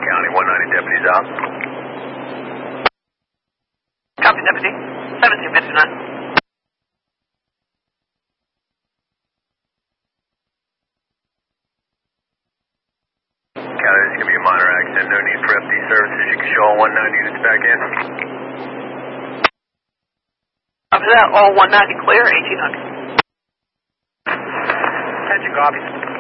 County, 190 deputies out. Copy, Deputy. 1759. County, this is going to be a minor accident. No need for FD services. You can show all 190 units back in. After that, all 190 clear, 1800. Attention, copy.